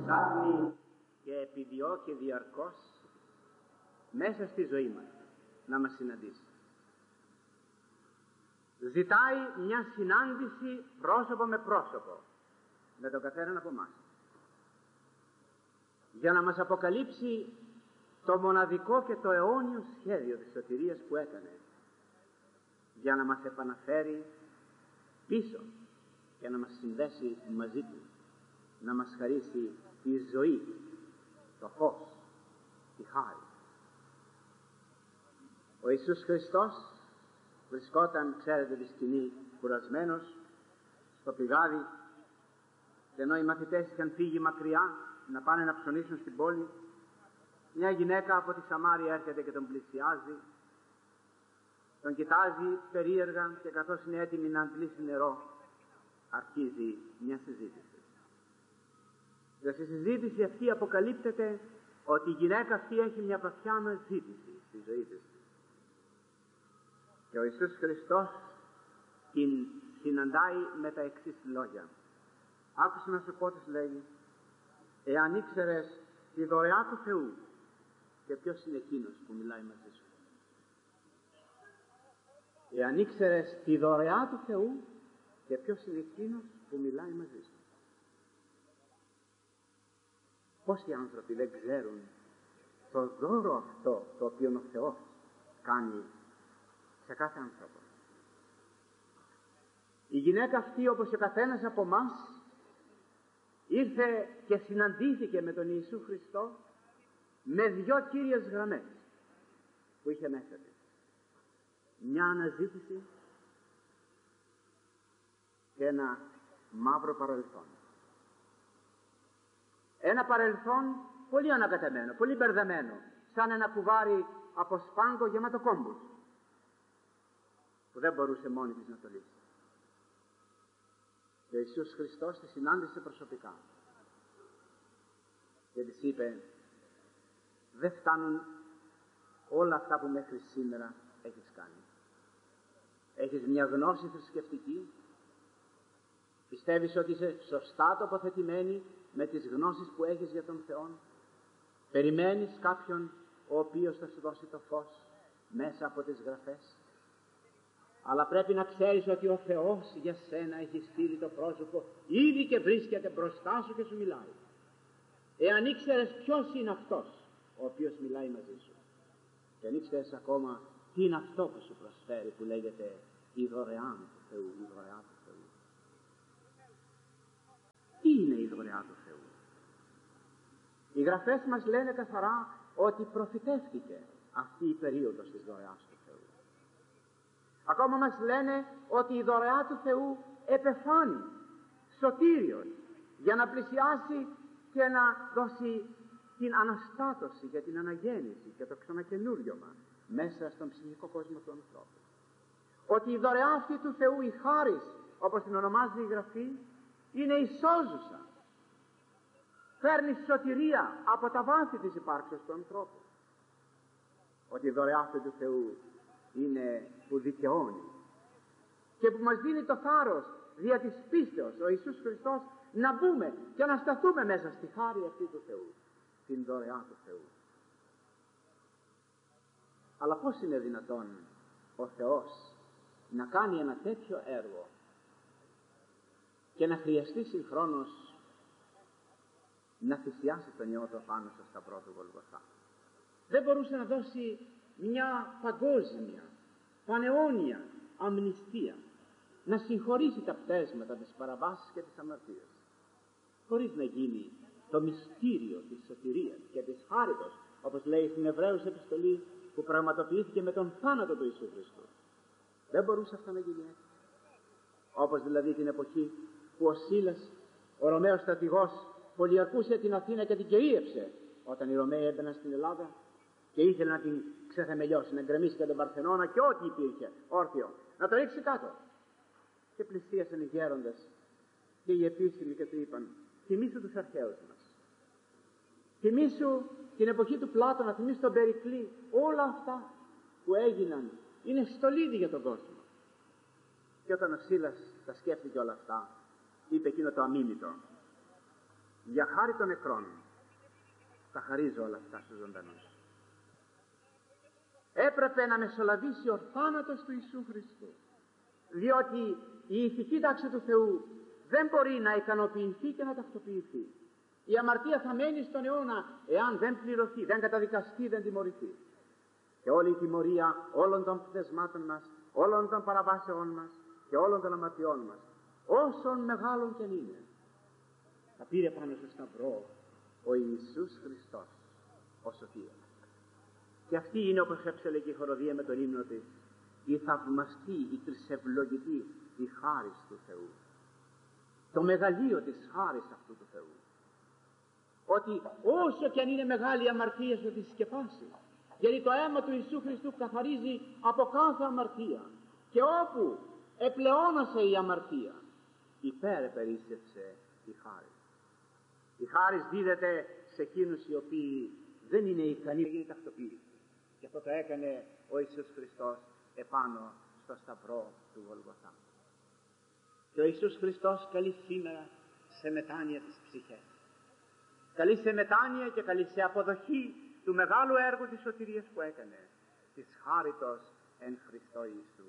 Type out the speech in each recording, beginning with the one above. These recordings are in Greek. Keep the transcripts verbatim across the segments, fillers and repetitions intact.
ψάχνει και επιδιώκει διαρκώς μέσα στη ζωή μας να μας συναντήσει. Ζητάει μια συνάντηση πρόσωπο με πρόσωπο με τον καθέναν από εμάς, για να μας αποκαλύψει το μοναδικό και το αιώνιο σχέδιο της σωτηρίας που έκανε, για να μας επαναφέρει πίσω και να μας συνδέσει μαζί του, να μας χαρίσει τη ζωή, το φως, τη χάρη. Ο Ιησούς Χριστός βρισκόταν, ξέρετε, τη σκηνή, κουρασμένος στο πηγάδι, και ενώ οι μαθητές είχαν φύγει μακριά να πάνε να ψωνίσουν στην πόλη, μια γυναίκα από τη Σαμάρια έρχεται και τον πλησιάζει, τον κοιτάζει περίεργα, και καθώς είναι έτοιμη να αντλήσει νερό, αρχίζει μια συζήτηση. Και στη συζήτηση αυτή αποκαλύπτεται ότι η γυναίκα αυτή έχει μια βαθιά αναζήτηση στη ζωή της. Και ο Ιησούς Χριστός την συναντάει με τα εξής λόγια. Άκουσε να σου πω, της λέγει, εάν ήξερες τη δωρεά του Θεού, και ποιος είναι εκείνος που μιλάει μαζί σου. Εάν ήξερες τη δωρεά του Θεού, και ποιος είναι εκείνος που μιλάει μαζί σου. Πόσοι άνθρωποι δεν ξέρουν το δώρο αυτό το οποίο ο Θεός κάνει σε κάθε άνθρωπο. Η γυναίκα αυτή, όπως και ο καθένας από εμάς, ήρθε και συναντήθηκε με τον Ιησού Χριστό με δυο κύριες γραμμές που είχε μέσα της. Μια αναζήτηση και ένα μαύρο παρελθόν. Ένα παρελθόν πολύ ανακατεμένο, πολύ μπερδεμένο, σαν ένα κουβάρι από σπάγκο γεμάτο κόμπους, που δεν μπορούσε μόνη της να το λύσει. Και ο Ιησούς Χριστός τη συνάντησε προσωπικά και της είπε, δεν φτάνουν όλα αυτά που μέχρι σήμερα έχεις κάνει. Έχεις μια γνώση θρησκευτική, πιστεύεις ότι είσαι σωστά τοποθετημένη με τις γνώσεις που έχεις για τον Θεό, περιμένεις κάποιον ο οποίος θα σου δώσει το φως μέσα από τις γραφές, αλλά πρέπει να ξέρεις ότι ο Θεός για σένα έχει στείλει το πρόσωπο ήδη και βρίσκεται μπροστά σου και σου μιλάει. Εάν ήξερες ποιος είναι αυτός ο οποίος μιλάει μαζί σου, και αν ήξερες ακόμα τι είναι αυτό που σου προσφέρει, που λέγεται η δωρεά του Θεού, η δωρεά του Θεού. Τι είναι η δωρεά του Θεού? Οι γραφές μας λένε καθαρά ότι προφητεύτηκε αυτή η περίοδος της δωρεάς του Θεού. Ακόμα μας λένε ότι η δωρεά του Θεού επεφάνει σωτήριος για να πλησιάσει και να δώσει την αναστάτωση και την αναγέννηση και το ξανακαινούριωμα μέσα στον ψυχικό κόσμο του ανθρώπου. Ότι η δωρεά αυτή του Θεού, η χάρις, όπως την ονομάζει η Γραφή, είναι ισόζουσα. Φέρνει σωτηρία από τα βάθη της υπάρξεως του ανθρώπου. Ότι η δωρεά αυτή του Θεού είναι που δικαιώνει και που μας δίνει το θάρρος δια της πίστεως ο Ιησούς Χριστός να μπούμε και να σταθούμε μέσα στη χάρη αυτή του Θεού, την δωρεά του Θεού. Αλλά πώς είναι δυνατόν ο Θεός να κάνει ένα τέτοιο έργο και να χρειαστεί συγχρόνως να θυσιάσει τον Υιό του πάνω στο σταυρό του Γολγοθά? Δεν μπορούσε να δώσει μια παγκόσμια, παναιώνια αμνηστία, να συγχωρήσει τα πτέσματα, τις παραβάσεις και τις αμαρτίες, χωρίς να γίνει το μυστήριο της σωτηρίας και της χάριτος, όπως λέει στην Εβραίους επιστολή, που πραγματοποιήθηκε με τον θάνατο του Ιησού Χριστού. Δεν μπορούσε αυτό να γίνει έτσι. Όπως δηλαδή την εποχή που ο Σίλας, ο Ρωμαίος στρατηγός, πολιαρκούσε την Αθήνα και την κυρίεψε όταν οι Ρωμαίοι έμπαιναν στην Ελλάδα και ήθελε να την ξεθεμελιώσει, να γκρεμίσει και τον Παρθενώνα και ό,τι υπήρχε όρθιο, να το ρίξει κάτω. Και πλησίασαν οι γέροντες και οι επίσημοι και του είπαν, θυμήσου τους αρχαίους μας, θυμήσου την εποχή του Πλάτωνα, θυμήσου τον Περικλή, όλα αυτά που έγιναν είναι στολίδι για τον κόσμο. Και όταν ο Σίλας τα σκέφτηκε όλα αυτά, είπε εκείνο το αμίμητο, Για χάρη των νεκρών τα χαρίζω όλα αυτά στους ζωντανούς. Έπρεπε να μεσολαβήσει ο θάνατος του Ιησού Χριστού, διότι η ηθική τάξη του Θεού δεν μπορεί να ικανοποιηθεί και να ταυτοποιηθεί. Η αμαρτία θα μένει στον αιώνα εάν δεν πληρωθεί, δεν καταδικαστεί, δεν τιμωρηθεί. Και όλη η τιμωρία όλων των πτεσμάτων μας, όλων των παραβάσεων μας και όλων των αμαρτιών μας, όσων μεγάλων και είναι, θα πήρε πάνω στο σταυρό ο Ιησούς Χριστός ο σωτήρας. Και αυτή είναι, όπως έψελε και η χοροδία με τον ύμνο της, η θαυμαστή, η τρισευλογητή, η χάρις του Θεού. Το μεγαλείο της χάρις αυτού του Θεού. Ότι όσο και αν είναι μεγάλη η αμαρτία σου, τη σκεπάσει. Γιατί το αίμα του Ιησού Χριστού καθαρίζει από κάθε αμαρτία. Και όπου επλεώνασε η αμαρτία, υπερεπερίσσευσε η χάρις. Η χάρις δίδεται σε εκείνους οι οποίοι δεν είναι ικανοί να γίνει τακτοποίηση. Και αυτό το έκανε ο Ιησούς Χριστός επάνω στο σταυρό του Γολγοθά. Και ο Ιησούς Χριστός καλεί σήμερα σε μετάνοια της ψυχές. Καλεί σε μετάνοια και καλεί σε αποδοχή του μεγάλου έργου της σωτηρίας που έκανε, της χάριτος εν Χριστώ Ιησού.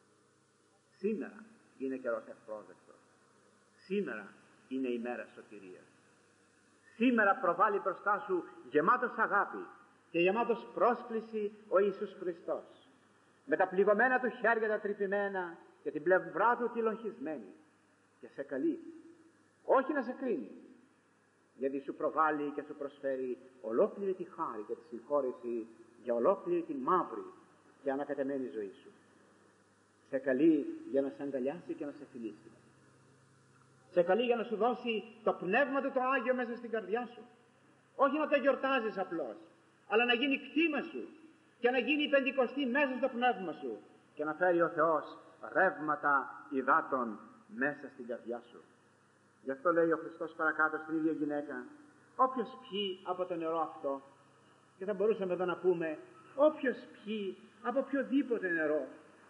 Σήμερα είναι καιρός ευπρόσδεκτος. Σήμερα είναι η μέρα σωτηρίας. Σήμερα προβάλλει μπροστά σου γεμάτος αγάπη και γεμάτος πρόσκληση ο Ιησούς Χριστός, με τα πληγωμένα του χέρια τα τρυπημένα και την πλευρά του τη λογισμένη, και σε καλεί όχι να σε κρίνει, γιατί σου προβάλλει και σου προσφέρει ολόκληρη τη χάρη και τη συγχώρεση για ολόκληρη τη μαύρη και ανακατεμένη ζωή σου. Σε καλεί για να σε αγκαλιάσει και να σε φιλήσει. Σε καλεί για να σου δώσει το πνεύμα του το Άγιο μέσα στην καρδιά σου. Όχι να το γιορτάζεις απλώς, αλλά να γίνει κτήμα σου και να γίνει η Πεντηκοστή μέσα στο πνεύμα σου και να φέρει ο Θεός ρεύματα υδάτων μέσα στην καρδιά σου. Γι' αυτό λέει ο Χριστός παρακάτω στην ίδια γυναίκα, όποιος πιει από το νερό αυτό, και θα μπορούσαμε εδώ να πούμε, όποιος πιει από οποιοδήποτε νερό,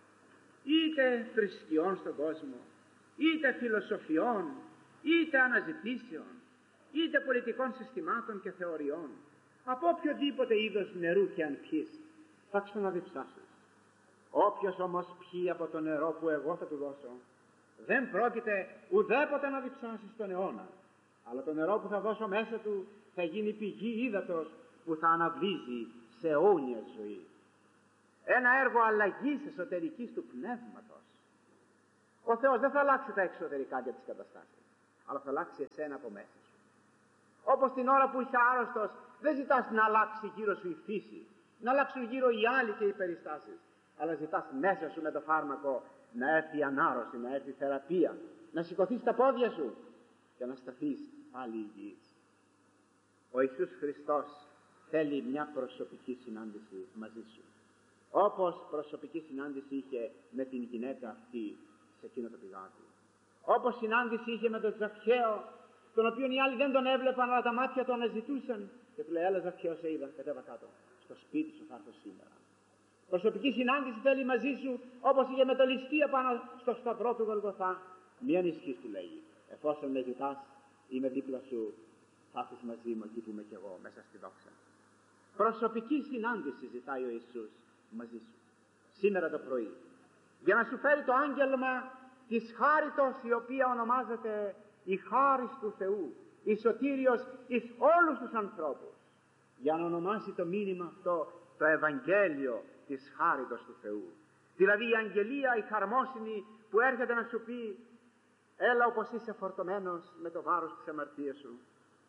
είτε θρησκειών στον κόσμο, είτε φιλοσοφιών, είτε αναζητήσεων, είτε πολιτικών συστημάτων και θεωριών, από οποιοδήποτε είδος νερού και αν πιείς, θα ξαναδιψάσεις. Όποιος όμως πιει από το νερό που εγώ θα του δώσω, δεν πρόκειται ουδέποτε να διψάσει στον αιώνα, αλλά το νερό που θα δώσω μέσα του θα γίνει πηγή ύδατος που θα αναβλύζει σε αιώνια ζωή. Ένα έργο αλλαγής εσωτερικής του πνεύματος. Ο Θεός δεν θα αλλάξει τα εξωτερικά για τις καταστάσεις, αλλά θα αλλάξει εσένα από μέσα σου. Όπως την ώρα που είσαι άρρωστος, δεν ζητάς να αλλάξει γύρω σου η φύση, να αλλάξουν γύρω οι άλλοι και οι περιστάσεις, αλλά ζητάς μέσα σου με το φάρμακο να έρθει η ανάρρωση, να έρθει η θεραπεία, να σηκωθείς τα πόδια σου και να σταθείς πάλι υγιής. Ο Ιησούς Χριστός θέλει μια προσωπική συνάντηση μαζί σου, όπως προσωπική συνάντηση είχε με την γυναίκα αυτή σε εκείνο το πηγάδι, όπως συνάντηση είχε με τον Ζακχαίο, τον οποίον οι άλλοι δεν τον έβλεπαν, αλλά τα μάτια του αναζητούσαν και του λέει, έλα Ζακχαίο, σε είδα, κατέβα κάτω, στο σπίτι σου θα έρθω σήμερα. Προσωπική συνάντηση θέλει μαζί σου, όπως είχε με το ληστεία πάνω στο σταυρό του Γολγοθά. Μη ανησυχείς, του λέγει, εφόσον με ζητάς, είμαι δίπλα σου, θα έρθεις μαζί μου εκεί που είμαι κι εγώ, μέσα στη δόξα. Προσωπική συνάντηση ζητάει ο Ιησούς μαζί σου σήμερα το πρωί, για να σου φέρει το άγγελμα της χάριτος, η οποία ονομάζεται η χάρις του Θεού, η σωτήριος εις όλους τους ανθρώπους, για να ονομάσει το μήνυμα αυτό το Ευαγγέλιο της χάριτος του Θεού. Δηλαδή η αγγελία, η χαρμόσυνη που έρχεται να σου πει, έλα όπως είσαι φορτωμένος με το βάρος της αμαρτίας σου,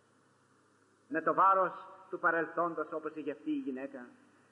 με το βάρος του παρελθόντος όπως είχε αυτή η γυναίκα,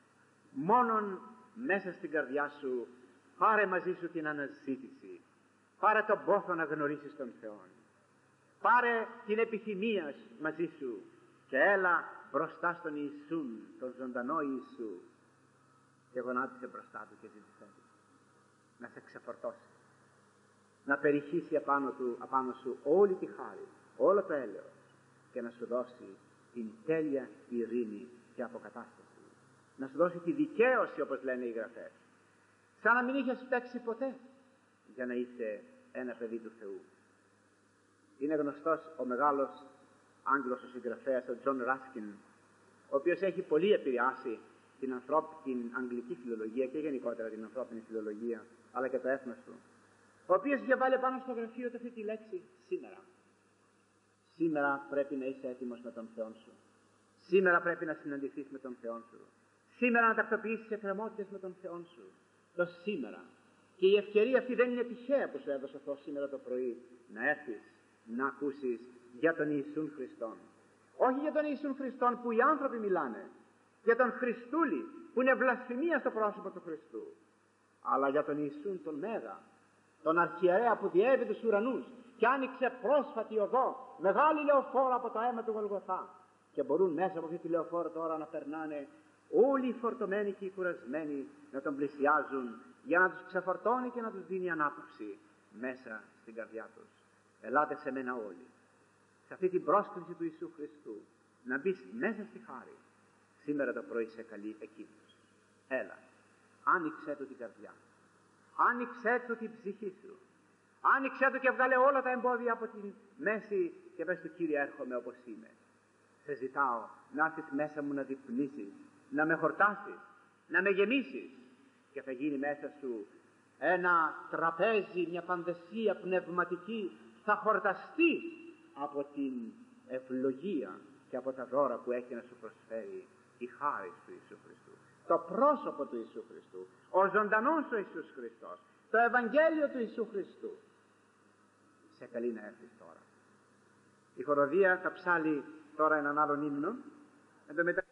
μόνον μέσα στην καρδιά σου πάρε μαζί σου την αναζήτηση, πάρε τον πόθο να γνωρίσεις τον Θεό, πάρε την επιθυμία μαζί σου και έλα μπροστά στον Ιησούν, τον ζωντανό Ιησού, και γονάτισε μπροστά του και ζήτησέ του να σε ξεφορτώσει, να περιχύσει απάνω, του, απάνω σου όλη τη χάρη, όλο το έλεος και να σου δώσει την τέλεια ειρήνη και αποκατάσταση, να σου δώσει τη δικαίωση, όπως λένε οι Γραφές, σαν να μην είχες φταίξει ποτέ, για να είσαι ένα παιδί του Θεού. Είναι γνωστός ο μεγάλος Άγγλος ο συγγραφέας, ο Τζον Ράσκιν, ο οποίος έχει πολύ επηρεάσει την, ανθρώπ, την αγγλική φιλολογία και γενικότερα την ανθρώπινη φιλολογία, αλλά και το έθνος του, ο οποίος είχε βάλει πάνω στο γραφείο του αυτή τη λέξη σήμερα. Σήμερα πρέπει να είσαι έτοιμος με τον Θεό σου. Σήμερα πρέπει να συναντηθείς με τον Θεό σου. Σήμερα να τακτοποιήσεις εκκρεμότητες με τον Θεό σου. Το σήμερα. Και η ευκαιρία αυτή δεν είναι τυχαία που σου έδωσε αυτό σήμερα το πρωί, να έρθεις να ακούσεις για τον Ιησούν Χριστόν. Όχι για τον Ιησούν Χριστόν που οι άνθρωποι μιλάνε, για τον Χριστούλη που είναι βλασφημία στο πρόσωπο του Χριστού, αλλά για τον Ιησούν τον Μέγα, τον αρχιερέα που διέβη τους ουρανούς και άνοιξε πρόσφατη οδό, μεγάλη λεωφόρο από το αίμα του Γολγοθά, και μπορούν μέσα από αυτή τη λεωφόρο τώρα να περνάνε όλοι οι φορτωμένοι και οι κουρασμένοι, να τον πλησιάζουν για να τους ξεφορτώνει και να τους δίνει ανάπαυση μέσα στην καρδιά τους. Ελάτε σε μένα όλοι, σε αυτή την πρόσκληση του Ιησού Χριστού, να μπεις μέσα στη χάρη. Σήμερα το πρωί σε καλεί εκείνος. Έλα, άνοιξέ του την καρδιά, άνοιξέ του την ψυχή σου, άνοιξέ του και βγάλε όλα τα εμπόδια από τη μέση και πες του: Κύριε, έρχομαι όπως είμαι. Σε ζητάω να έρθεις μέσα μου να διπνήσεις, να με χορτάσεις, να με γεμίσεις, και θα γίνει μέσα σου ένα τραπέζι, μια φαντασία πνευματική, θα χορταστεί από την ευλογία και από τα δώρα που έχει να σου προσφέρει η χάρη του Ιησού Χριστού, το πρόσωπο του Ιησού Χριστού, ο ζωντανός ο Ιησούς Χριστός, το Ευαγγέλιο του Ιησού Χριστού. Σε καλεί να έρθεις τώρα. Η χοροδία θα ψάλει τώρα έναν άλλον ύμνο.